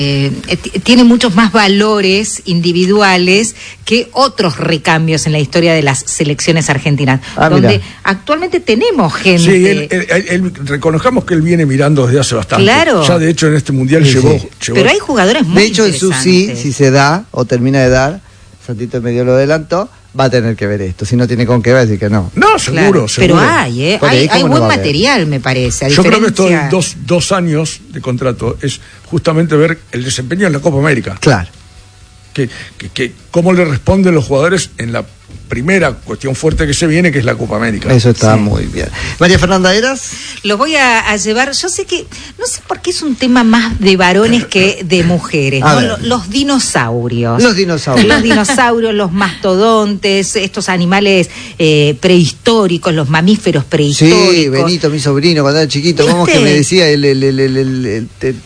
tiene muchos más valores individuales que otros recambios en la historia de las selecciones argentinas, donde mira. Actualmente tenemos gente. Sí, él, reconozcamos que él viene mirando desde hace bastante. Claro. Ya de hecho en este mundial Sí, llevó. Pero hay jugadores muy De hecho, en su interesantes. si se da o termina de dar, Santito medio lo adelantó, va a tener que ver esto. Si no tiene con qué, va a decir que no. No, seguro, Claro. seguro. Pero hay Por ahí, hay ¿cómo no buen va a haber? material, me parece. Yo creo que esto de dos años de contrato es justamente ver el desempeño en la Copa América. Claro. Que cómo le responden los jugadores en la primera cuestión fuerte que se viene, que es la Copa América. Eso está muy bien. María Fernanda Heras. Los voy a llevar, yo sé que, no sé por qué es un tema más de varones que de mujeres, A ¿no? ver. Los dinosaurios. Los dinosaurios. Los dinosaurios, los mastodontes, estos animales prehistóricos, los mamíferos prehistóricos. Sí, Benito, mi sobrino, cuando era chiquito, ¿cómo es que ¿Viste? me decía el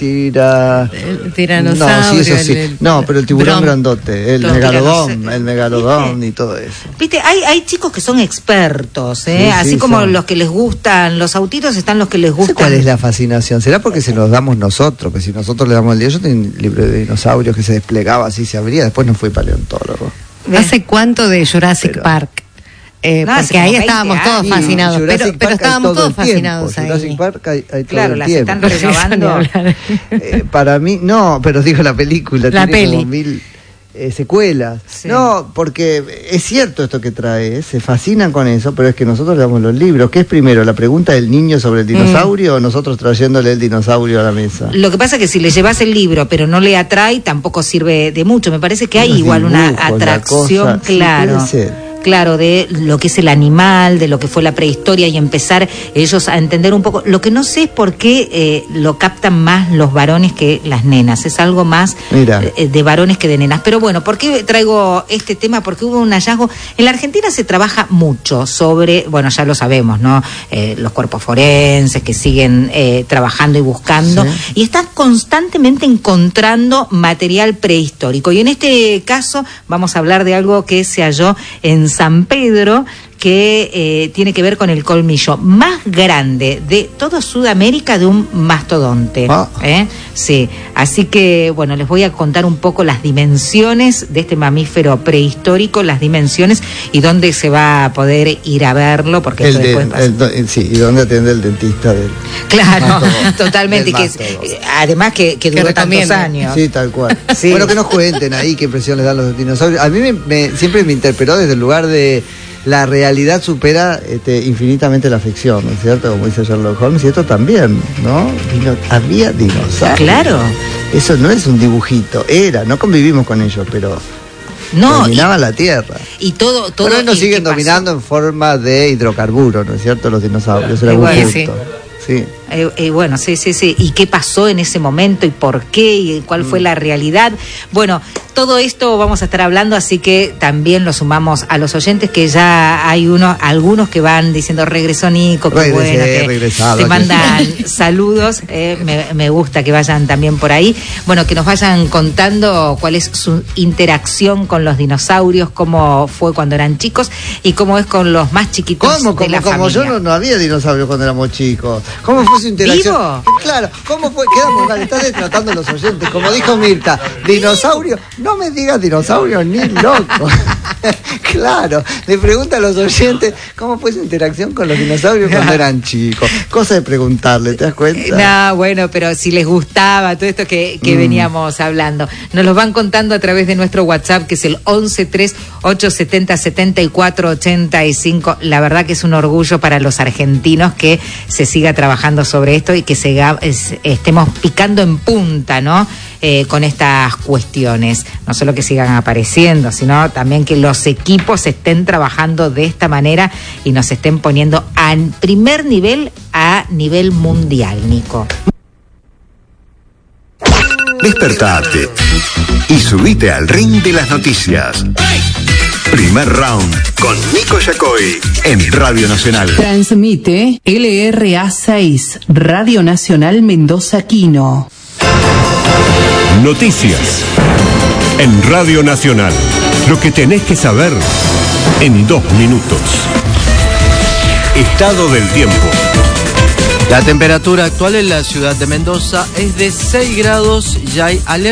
tiranosaurio? No, sí, eso sí. No, pero el tiburón Bron. grandote, el Los megalodón y todo eso. Viste, hay chicos que son expertos, Sí, así sí, como son. los que les gustan los autitos, están los que les No sé gustan. ¿Cuál es la fascinación? ¿Será porque se los damos nosotros? Que si nosotros le damos el día, yo tengo un libro de dinosaurios que se desplegaba así, se abría, después no fui paleontólogo. ¿Hace cuánto de Jurassic Park? No, hace Porque ahí como 20 estábamos todos años. fascinados, Jurassic pero Park hay estábamos todo todos el tiempo. fascinados ahí. Jurassic Park hay todo Claro, el las tiempo. están renovando. Para mí, no, pero digo la película, La tiene como peli. 1000 secuelas. Sí. No, porque es cierto esto que trae, se fascinan con eso, pero es que nosotros le damos los libros. ¿Qué es primero, la pregunta del niño sobre el dinosaurio o nosotros trayéndole el dinosaurio a la mesa? Lo que pasa es que si le llevas el libro pero no le atrae, tampoco sirve de mucho. Me parece que hay Los igual una dibujos, la atracción, cosa. Sí, claro. puede ser. Claro, de lo que es el animal, de lo que fue la prehistoria y empezar ellos a entender un poco. Lo que no sé es por qué lo captan más los varones que las nenas. Es algo más de varones que de nenas. Pero bueno, ¿por qué traigo este tema? Porque hubo un hallazgo. En la Argentina se trabaja mucho sobre, bueno, ya lo sabemos, ¿no? Los cuerpos forenses que siguen trabajando y buscando. Sí. Y están constantemente encontrando material prehistórico. Y en este caso vamos a hablar de algo que se halló en San Pedro, que tiene que ver con el colmillo más grande de toda Sudamérica de un mastodonte. Sí, así que bueno, les voy a contar un poco las dimensiones de este mamífero prehistórico, las dimensiones y dónde se va a poder ir a verlo, porque esto después pasa. Sí, y dónde atiende el dentista del Claro, mastodonte. totalmente, Del que mastodonte. además que duró tantos años. Sí, tal cual. Sí. Bueno, que nos cuenten ahí qué impresión les dan los dinosaurios. A mí siempre me interpeló desde el lugar de la realidad supera infinitamente la ficción, ¿no es cierto? Como dice Sherlock Holmes, y esto también, ¿no? Había dinosaurios. Claro. Eso no es un dibujito, no convivimos con ellos, pero dominaban la Tierra. Y todo pero hoy nos siguen dominando en forma de hidrocarburos, ¿no es cierto? Los dinosaurios, en algún punto. Sí. Sí. Bueno, sí. ¿Y qué pasó en ese momento? ¿Y por qué? ¿Y cuál fue la realidad? Bueno, todo esto vamos a estar hablando, así que también lo sumamos a los oyentes, que ya hay algunos que van diciendo, regresó Nico, qué bueno, que te mandan saludos, me gusta que vayan también por ahí. Bueno, que nos vayan contando cuál es su interacción con los dinosaurios, cómo fue cuando eran chicos y cómo es con los más chiquitos de la como familia. yo no había dinosaurios cuando éramos chicos. ¿Cómo fue su interacción? ¿Vivo? Claro, ¿cómo fue? Quedamos mal, estás tratando a los oyentes. Como dijo Mirta, dinosaurio, no me digas dinosaurio ni loco. Claro, le pregunta a los oyentes cómo fue su interacción con los dinosaurios cuando eran chicos. Cosa de preguntarle, ¿te das cuenta? No, bueno, pero si les gustaba todo esto que veníamos hablando. Nos lo van contando a través de nuestro WhatsApp, que es el 1138707485. La verdad que es un orgullo para los argentinos que se siga trabajando sobre esto y que estemos picando en punta, ¿no? Con estas cuestiones. No solo que sigan apareciendo, sino también que los equipos estén trabajando de esta manera y nos estén poniendo a primer nivel, a nivel mundial, Nico. Despertate y subite al ring de las noticias. Primer round con Nico Yacoy en Radio Nacional. Transmite LRA6, Radio Nacional Mendoza Quino. Noticias en Radio Nacional. Lo que tenés que saber en 2 minutos. Estado del tiempo. La temperatura actual en la ciudad de Mendoza es de 6 grados y hay alerta.